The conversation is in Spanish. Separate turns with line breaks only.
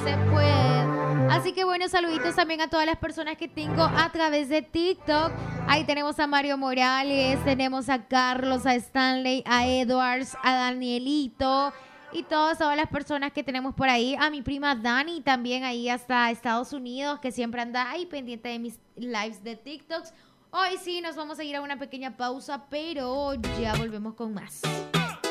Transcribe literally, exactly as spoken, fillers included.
se puede. Así que bueno, saluditos también a todas las personas que tengo a través de TikTok. Ahí tenemos a Mario Morales, tenemos a Carlos, a Stanley, a Edwards, a Danielito y todas, todas las personas que tenemos por ahí. A mi prima Dani también ahí hasta Estados Unidos, que siempre anda ahí pendiente de mis lives de TikToks. Hoy sí nos vamos a ir a una pequeña pausa, pero ya volvemos con más.